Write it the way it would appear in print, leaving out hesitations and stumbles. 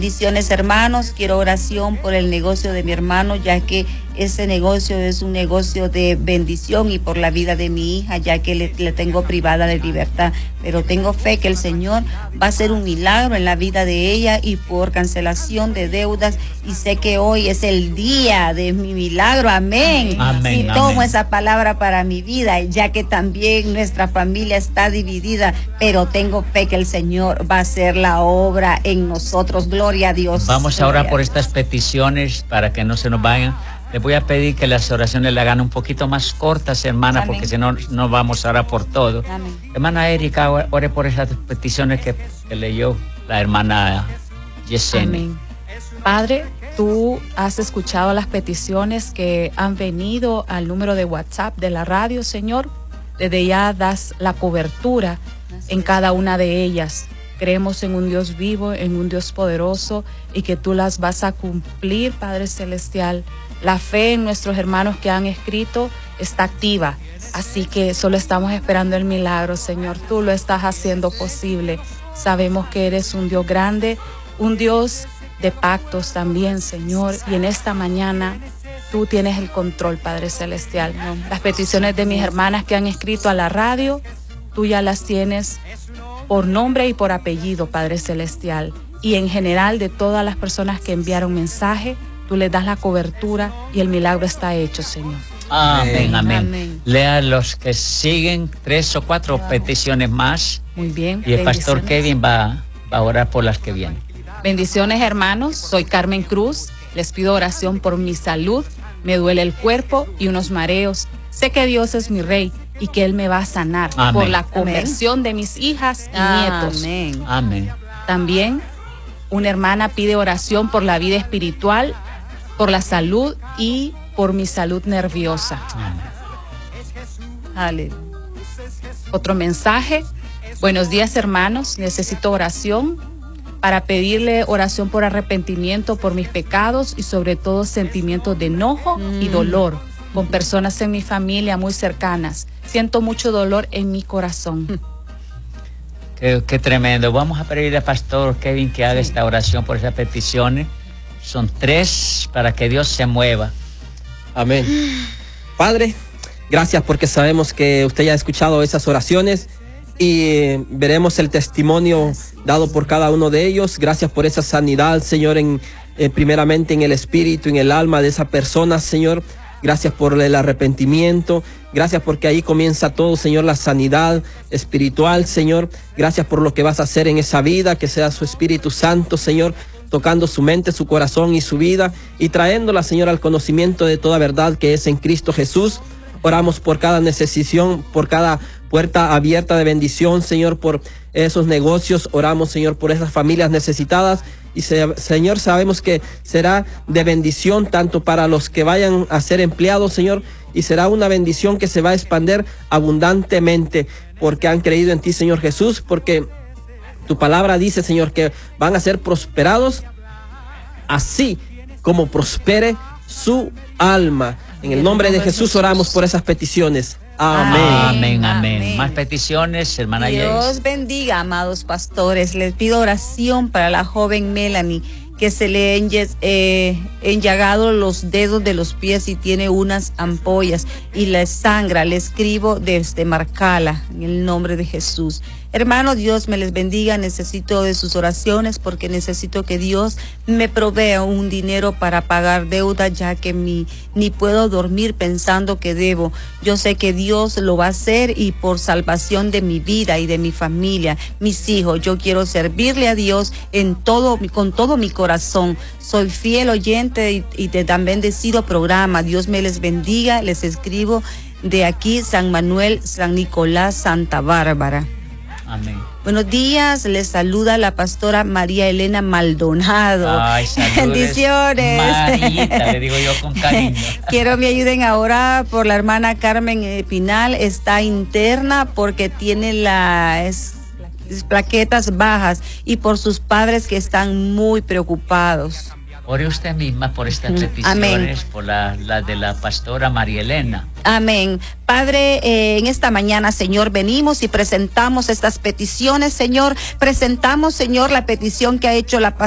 Bendiciones, hermanos. Quiero oración por el negocio de mi hermano, ya que ese negocio es un negocio de bendición, y por la vida de mi hija, ya que le tengo privada de libertad. Pero tengo fe que el Señor va a hacer un milagro en la vida de ella y por cancelación de deudas. Y sé que hoy es el día de mi milagro. Amén. Amén. Y tomo amén. esa palabra para mi vida, ya que también nuestra familia está dividida. Pero tengo fe que el Señor va a hacer la obra en nosotros. Gloria a Dios. Vamos ahora por estas peticiones para que no se nos vayan. Les voy a pedir que las oraciones la hagan un poquito más cortas, hermana, porque si no, no vamos ahora por todo. Amén. Hermana Erika, ore por esas peticiones que leyó la hermana Yesenia. Amén. Padre, tú has escuchado las peticiones que han venido al número de WhatsApp de la radio, Señor. Desde ya das la cobertura en cada una de ellas. Creemos en un Dios vivo, en un Dios poderoso, y que tú las vas a cumplir, Padre Celestial. La fe en nuestros hermanos que han escrito está activa, así que solo estamos esperando el milagro, Señor. Tú lo estás haciendo posible. Sabemos que eres un Dios grande, un Dios de pactos también, Señor, y en esta mañana tú tienes el control, Padre Celestial. Las peticiones de mis hermanas que han escrito a la radio, tú ya las tienes por nombre y por apellido, Padre Celestial, y en general de todas las personas que enviaron mensaje, tú les das la cobertura y el milagro está hecho, Señor. Amén, amén. Amén. Lea los que siguen, 3 o 4 peticiones más. Muy bien. Y el pastor Bendiciones. Kevin va a orar por las que vienen. Bendiciones, hermanos. Soy Carmen Cruz. Les pido oración por mi salud. Me duele el cuerpo y unos mareos. Sé que Dios es mi rey y que Él me va a sanar. Amén. Por la conversión de mis hijas y nietos. Amén. Amén. También una hermana pide oración por la vida espiritual, por la salud y por mi salud nerviosa. Amén. Aleluya. Otro mensaje. Buenos días, hermanos. Necesito oración para pedirle oración por arrepentimiento por mis pecados y sobre todo sentimientos de enojo y dolor con personas en mi familia muy cercanas. Siento mucho dolor en mi corazón. Qué tremendo. Vamos a pedirle al pastor Kevin que haga esta oración por esas peticiones. Son 3 para que Dios se mueva. Amén. Padre, gracias porque sabemos que usted ya ha escuchado esas oraciones y veremos el testimonio dado por cada uno de ellos. Gracias por esa sanidad, Señor, primeramente en el espíritu, en el alma de esa persona, Señor. Gracias por el arrepentimiento. Gracias porque ahí comienza todo, Señor, la sanidad espiritual, Señor. Gracias por lo que vas a hacer en esa vida, que sea su Espíritu Santo, Señor, tocando su mente, su corazón y su vida y trayéndola, Señor, al conocimiento de toda verdad que es en Cristo Jesús. Oramos por cada necesidad, por cada puerta abierta de bendición, Señor, por esos negocios. Oramos, Señor, por esas familias necesitadas. Y Señor, sabemos que será de bendición tanto para los que vayan a ser empleados, Señor, y será una bendición que se va a expandir abundantemente porque han creído en ti, Señor Jesús, porque tu palabra dice, Señor, que van a ser prosperados así como prospere su alma. En el nombre de Jesús oramos por esas peticiones. Amén. Amén, amén. Amén. Más peticiones, hermana Dios Yates. bendiga, amados pastores. Les pido oración para la joven Melanie, que se le enllagado los dedos de los pies y tiene unas ampollas y le sangra. Le escribo desde Marcala, en el nombre de Jesús. Hermano, Dios me les bendiga. Necesito de sus oraciones porque necesito que Dios me provea un dinero para pagar deuda, ya que ni puedo dormir pensando que debo. Yo sé que Dios lo va a hacer y por salvación de mi vida y de mi familia, mis hijos. Yo quiero servirle a Dios con todo mi corazón. Soy fiel oyente y de tan bendecido programa. Dios me les bendiga. Les escribo de aquí, San Manuel, San Nicolás, Santa Bárbara. Amén. Buenos días, les saluda la pastora María Elena Maldonado. Ay, saludes. Bendiciones. Marita, le digo yo con cariño. Quiero me ayuden ahora por la hermana Carmen Pinal. Está interna porque tiene las plaquetas bajas y por sus padres que están muy preocupados. Ore usted misma por estas peticiones, Amén. por la de la pastora María Elena. Amén. Padre, en esta mañana, Señor, venimos y presentamos estas peticiones, Señor. Presentamos, Señor, la petición que ha hecho la pastora